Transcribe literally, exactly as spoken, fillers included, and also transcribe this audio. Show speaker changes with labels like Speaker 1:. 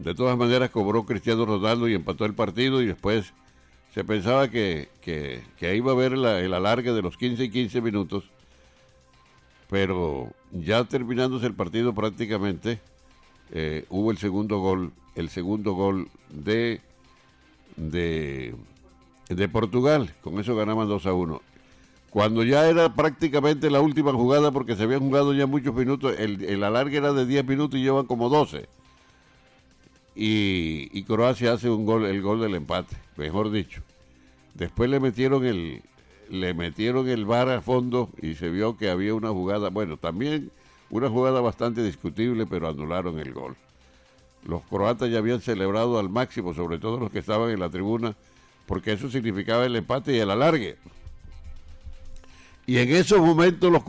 Speaker 1: De todas maneras cobró Cristiano Ronaldo y empató el partido y después se pensaba que, que, que ahí iba a haber la, el alargue de los quince y quince minutos, pero ya terminándose el partido prácticamente, eh, hubo el segundo gol, el segundo gol de, de, de Portugal. Con eso ganaban dos a uno. Cuando ya era prácticamente la última jugada, porque se habían jugado ya muchos minutos, el, el alargue era de diez minutos y llevan como doce. Y, y Croacia hace un gol, el gol del empate, mejor dicho. Después le metieron el le metieron el V A R a fondo y se vio que había una jugada, bueno, también una jugada bastante discutible, pero anularon el gol. Los croatas ya habían celebrado al máximo, sobre todo los que estaban en la tribuna, porque eso significaba el empate y el alargue. Y en esos momentos los